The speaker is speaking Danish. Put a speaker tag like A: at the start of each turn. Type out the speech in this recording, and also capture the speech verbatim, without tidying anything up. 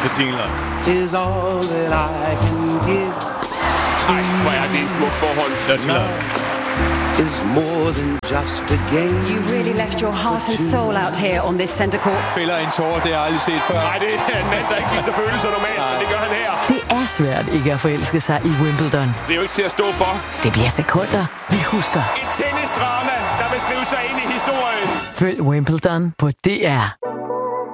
A: Katina.
B: Is all that I can give.
C: Ej, hvor er det en smuk forhold.
A: That's love.
B: Is more than just a game.
D: You really left your heart and soul out here on this center court.
E: Fælder en tårer, det har jeg aldrig set før.
C: Nej, det er en mand, der ikke viser følelser normalt, men det gør han her.
F: Det er svært ikke at forelske sig i Wimbledon.
C: Det er jo ikke til at stå for.
F: Det bliver sekunder, vi husker.
C: Et tennisdrama, der vil skrive sig ind i historien.
F: Følg Wimbledon på D R.